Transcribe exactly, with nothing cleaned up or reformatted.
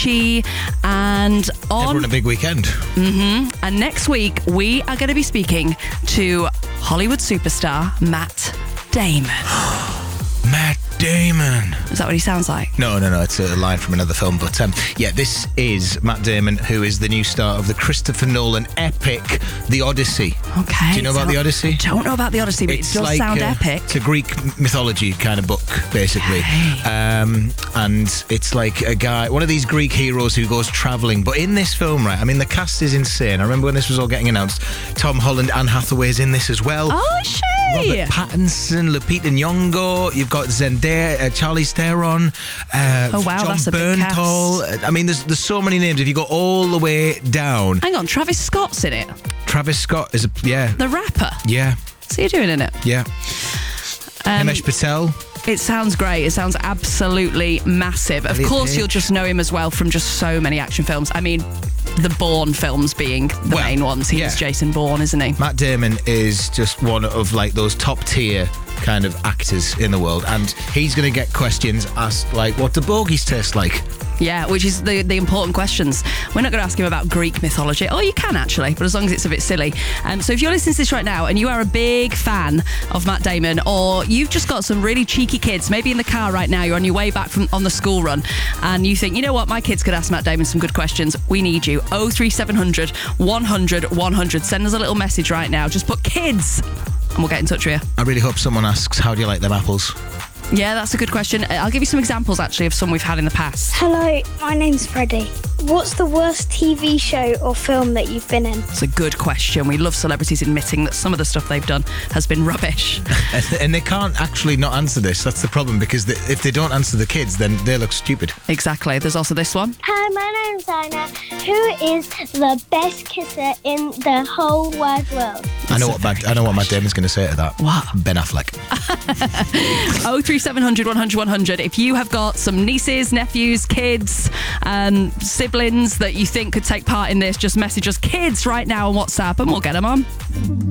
and on Everyone a big weekend. Mm-hmm. And next week we are going to be speaking to Hollywood superstar Matt Damon. Matt Damon. Is that what he sounds like? No, no, no. It's a line from another film. But um, yeah, this is Matt Damon, who is the new star of the Christopher Nolan epic, The Odyssey. Okay. Do you know about so The Odyssey? I don't know about The Odyssey, but It's it does like sound a, epic. It's a Greek mythology kind of book, basically. Okay. Um, and it's like a guy, one of these Greek heroes who goes travelling. But in this film, right, I mean, the cast is insane. I remember when this was all getting announced, Tom Holland, Anne Hathaway's in this as well. Oh, shit. Robert Pattinson, Lupita Nyong'o, you've got Zendaya, uh, Charlize Theron, uh, Oh, wow, John that's a big Bernthal. cast. I mean, there's there's so many names. If you go all the way down, Hang on, Travis Scott's in it. Travis Scott is a yeah, The rapper. yeah, So you're doing in it. yeah. Um, Himesh Patel. It sounds great. It sounds absolutely massive. Of Elliot course, Page. you'll just know him as well from just so many action films. I mean, the Bourne films being the Well, main ones. He's yeah. Jason Bourne, isn't he? Matt Damon is just one of like those top tier kind of actors in the world, and he's going to get questions asked like, "What do bogies taste like?" Yeah, which is the, the important questions. We're not going to ask him about Greek mythology. Oh, you can actually, but as long as it's a bit silly. Um, so if you're listening to this right now and you are a big fan of Matt Damon, or you've just got some really cheeky kids, maybe in the car right now, you're on your way back from on the school run, and you think, you know what, my kids could ask Matt Damon some good questions, we need you. oh three seven hundred, one hundred, one hundred. Send us a little message right now. Just put kids, and we'll get in touch with you. I really hope someone asks, "How do you like them apples?" Yeah, that's a good question. I'll give you some examples, actually, of some we've had in the past. Hello, my name's Freddie. What's the worst T V show or film that you've been in? It's a good question. We love celebrities admitting that some of the stuff they've done has been rubbish. And, and they can't actually not answer this. That's the problem, because they, if they don't answer the kids, then they look stupid. Exactly. There's also this one. Hi, my name's Anna. Who is the best kisser in the whole wide world? I know what Matt, I know what Matt Damon's going to say to that. What? Ben Affleck. oh three seven hundred, one hundred, one hundred. If you have got some nieces, nephews, kids, um, siblings that you think could take part in this, just message us kids right now on WhatsApp and we'll get them on.